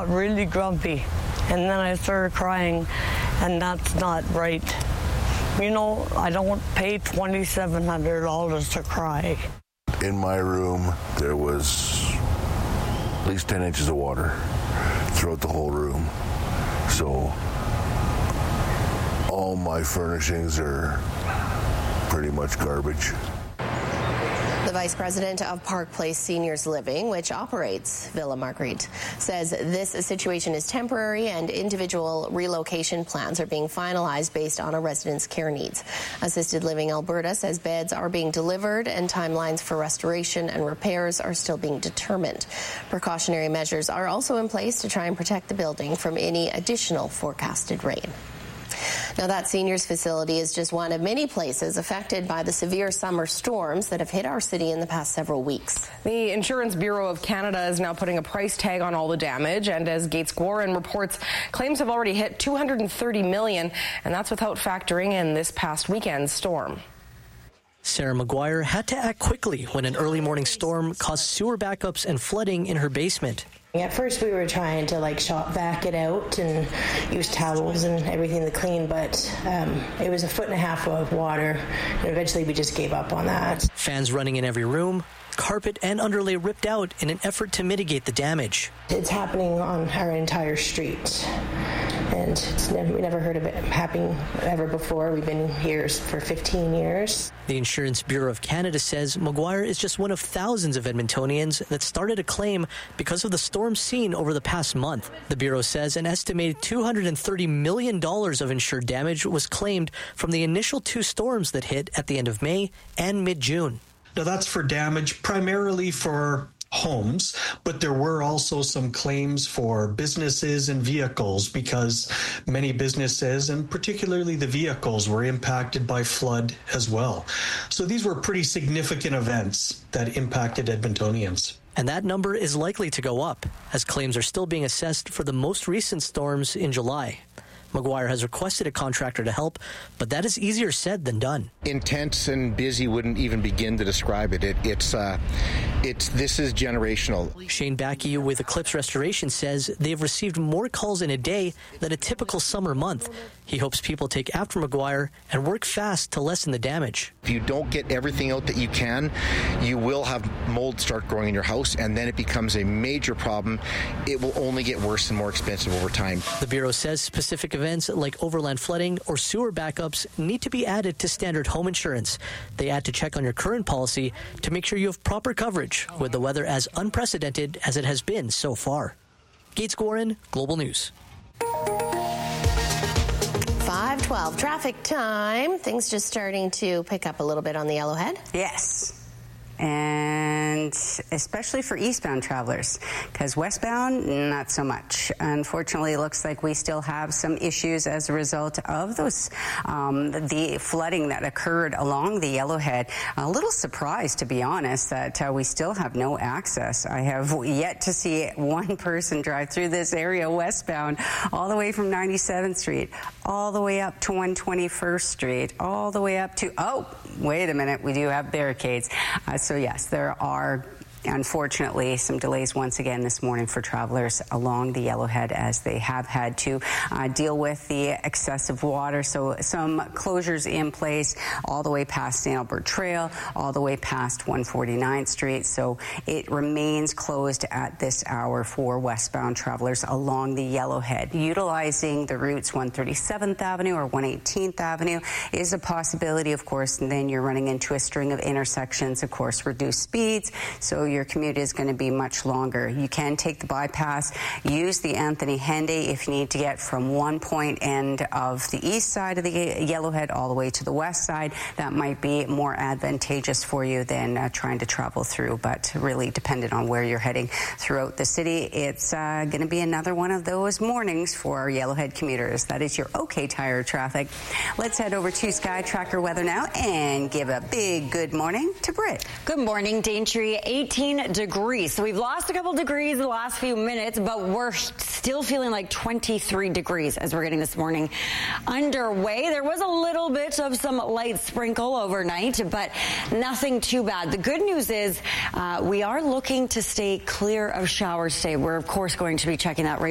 really grumpy, and then I started crying, and that's not right. You know, I don't pay $2,700 to cry. In my room, there was at least 10 inches of water throughout the whole room. So all my furnishings are pretty much garbage. The vice president of Park Place Seniors Living, which operates Villa Marguerite, says this situation is temporary and individual relocation plans are being finalized based on a resident's care needs. Assisted Living Alberta says beds are being delivered and timelines for restoration and repairs are still being determined. Precautionary measures are also in place to try and protect the building from any additional forecasted rain. Now, that seniors facility is just one of many places affected by the severe summer storms that have hit our city in the past several weeks. The Insurance Bureau of Canada is now putting a price tag on all the damage, and as Gates Gouin reports, claims have already hit $230 million, and that's without factoring in this past weekend's storm. Sarah McGuire had to act quickly when an early morning storm caused sewer backups and flooding in her basement. At first we were trying to shop vac it out and use towels and everything to clean, but it was 1.5 feet of water, and eventually we just gave up on that. Fans running in every room, carpet and underlay ripped out in an effort to mitigate the damage. It's happening on our entire street, and we never heard of it happening ever before. We've been here for 15 years. The Insurance Bureau of Canada says McGuire is just one of thousands of Edmontonians that started a claim because of the storm seen over the past month. The Bureau says an estimated $230 million of insured damage was claimed from the initial 2 storms that hit at the end of May and mid-June. Now, that's for damage primarily for homes, but there were also some claims for businesses and vehicles because many businesses, and particularly the vehicles, were impacted by flood as well. So these were pretty significant events that impacted Edmontonians. And that number is likely to go up, as claims are still being assessed for the most recent storms in July. McGuire has requested a contractor to help, but that is easier said than done. Intense and busy wouldn't even begin to describe it. This is generational. Shane Backey with Eclipse Restoration says they've received more calls in a day than a typical summer month. He hopes people take after McGuire and work fast to lessen the damage. If you don't get everything out that you can, you will have mold start growing in your house, and then it becomes a major problem. It will only get worse and more expensive over time. The Bureau says specific events like overland flooding or sewer backups need to be added to standard home insurance. They add to check on your current policy to make sure you have proper coverage with the weather as unprecedented as it has been so far. Gates Gouin, Global News. 5:12 traffic time. Things just starting to pick up a little bit on the Yellowhead. Yes. And especially for eastbound travelers, because westbound, not so much. Unfortunately, it looks like we still have some issues as a result of those, the flooding that occurred along the Yellowhead. A little surprised, to be honest, that we still have no access. I have yet to see one person drive through this area westbound, all the way from 97th Street, all the way up to 121st Street, all the way up to, oh, wait a minute, we do have barricades. So yes, there are unfortunately some delays once again this morning for travelers along the Yellowhead as they have had to deal with the excessive water. So some closures in place all the way past St. Albert Trail, all the way past 149th Street. So it remains closed at this hour for westbound travelers along the Yellowhead. Utilizing the routes 137th Avenue or 118th Avenue is a possibility, of course, and then you're running into a string of intersections, of course, reduced speeds. So your commute is going to be much longer. You can take the bypass, use the Anthony Henday if you need to get from one point end of the east side of the Yellowhead all the way to the west side. That might be more advantageous for you than trying to travel through, but really dependent on where you're heading throughout the city. It's going to be another one of those mornings for our Yellowhead commuters. That is your OK Tire traffic. Let's head over to Sky Tracker weather now and give a big good morning to Britt. Good morning, Daintree. 18 degrees. So we've lost a couple degrees in the last few minutes, but we're still feeling like 23 degrees as we're getting this morning underway. There was a little bit of some light sprinkle overnight, but nothing too bad. The good news is we are looking to stay clear of showers today. We're, of course, going to be checking that